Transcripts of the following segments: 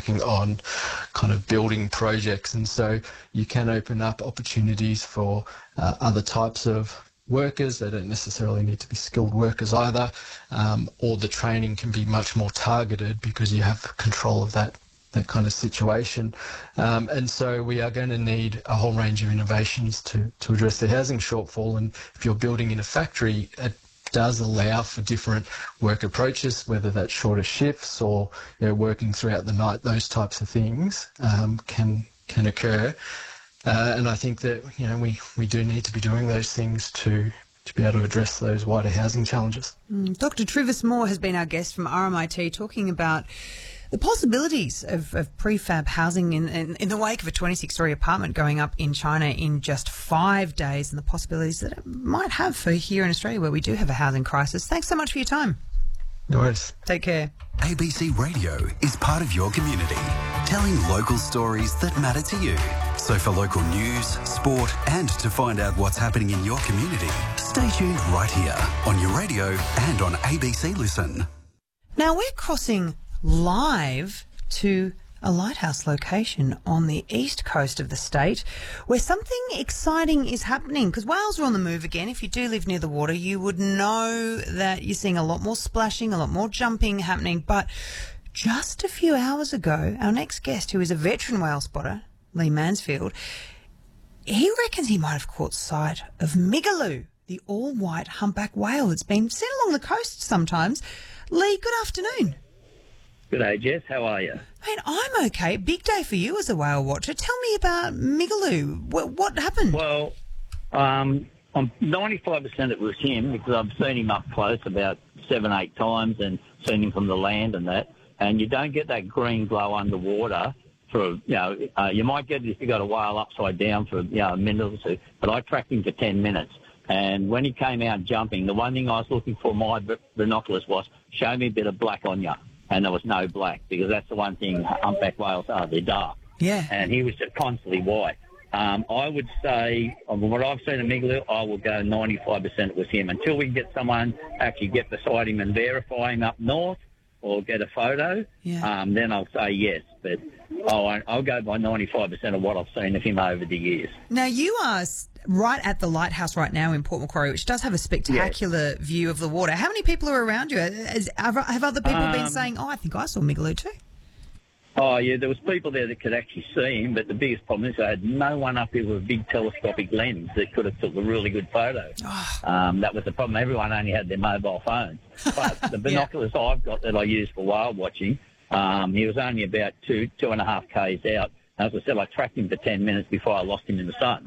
working on kind of building projects. And so you can open up opportunities for other types of workers. They don't necessarily need to be skilled workers either, or the training can be much more targeted because you have control of that kind of situation. And so we are going to need a whole range of innovations to address the housing shortfall. And if you're building in a factory, it does allow for different work approaches, whether that's shorter shifts or working throughout the night. Those types of things can occur. And I think that we do need to be doing those things to be able to address those wider housing challenges. Dr. Travis Moore has been our guest from RMIT, talking about the possibilities of prefab housing in the wake of a 26-story apartment going up in China in just 5 days, and the possibilities that it might have for here in Australia, where we do have a housing crisis. Thanks so much for your time. No worries. Take care. ABC Radio is part of your community, telling local stories that matter to you. So for local news, sport, and to find out what's happening in your community, stay tuned right here on your radio and on ABC Listen. Now we're crossing live to a lighthouse location on the east coast of the state where something exciting is happening, because whales are on the move again. If you do live near the water, you would know that you're seeing a lot more splashing, a lot more jumping happening. But just a few hours ago, our next guest, who is a veteran whale spotter, Lee Mansfield, he reckons he might have caught sight of Migaloo, the all-white humpback whale that's been seen along the coast sometimes. Lee, good afternoon. Good day, Jess. How are you? Mate, I'm okay. Big day for you as a whale watcher. Tell me about Migaloo. What happened? Well, I'm 95% it was him, because I've seen him up close about 7-8 times and seen him from the land and that. And you don't get that green glow underwater for, you might get it if you got a whale upside down for, a minute or two. But I tracked him for 10 minutes. And when he came out jumping, the one thing I was looking for my binoculars was, show me a bit of black on you. And there was no black, because that's the one thing humpback whales are, they're dark. Yeah. And he was just constantly white. I would say, from what I've seen of Migaloo, I will go 95% it was him. Until we can get someone actually get beside him and verify him up north or get a photo, then I'll say yes. But I'll go by 95% of what I've seen of him over the years. Now, you are right at the lighthouse right now in Port Macquarie, which does have a spectacular view of the water. How many people are around you? Have other people been saying, I think I saw Migaloo too? Oh, yeah, there was people there that could actually see him, but the biggest problem is I had no one up here with a big telescopic lens that could have took a really good photo. That was the problem. Everyone only had their mobile phones. But the binoculars I've got that I use for whale watching, he was only about 2.5 k's out. As I said, I tracked him for 10 minutes before I lost him in the sun.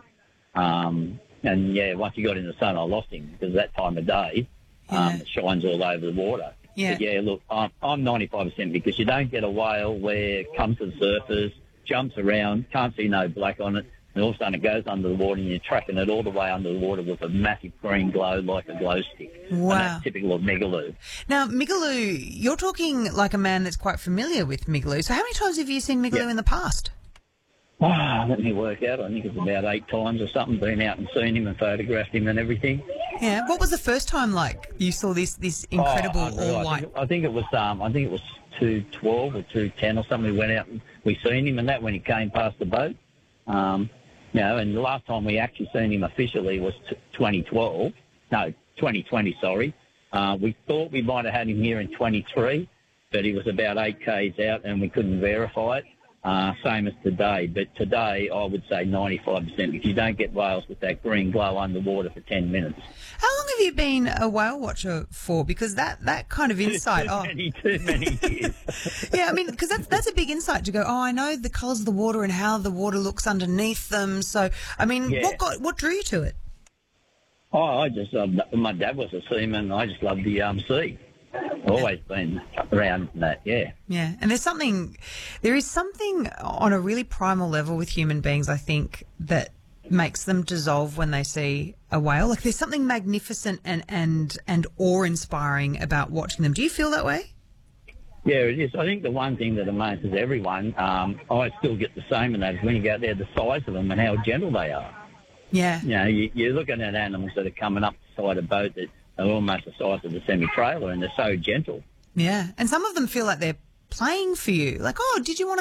Once he got in the sun, I lost him, because that time of day, it shines all over the water. Yeah. But yeah, look, I'm 95%, because you don't get a whale where it comes to the surface, jumps around, can't see no black on it, and all of a sudden it goes under the water and you're tracking it all the way under the water with a massive green glow like a glow stick. Wow. And that's typical of Migaloo. Now, Migaloo, you're talking like a man that's quite familiar with Migaloo. So how many times have you seen Migaloo in the past? Let me work out. I think it's about 8 times or something, been out and seen him and photographed him and everything. Yeah. What was the first time like you saw this incredible all-white? I think it was 212 or 210 or something. We went out and we seen him and that when he came past the boat. And the last time we actually seen him officially was 2020, sorry. We thought we might have had him here in 23, but he was about 8 k's out and we couldn't verify it. Same as today, but today I would say 95%, because you don't get whales with that green glow underwater for 10 minutes. How long have you been a whale watcher for? Because that kind of insight... Too many years. Yeah, I mean, because that's a big insight to go, I know the colours of the water and how the water looks underneath them. So, I mean, what drew you to it? I just my dad was a seaman. I just loved the sea. Always been around that, yeah. Yeah, and there is something on a really primal level with human beings, I think, that makes them dissolve when they see a whale. Like, there's something magnificent and awe-inspiring about watching them. Do you feel that way? Yeah, it is. I think the one thing that amazes everyone, I still get the same, and that is when you go out there, the size of them and how gentle they are. Yeah. You're looking at animals that are coming up the side of a boat that are almost the size of the semi-trailer, and they're so gentle. Yeah, and some of them feel like they're playing for you. Like, did you want to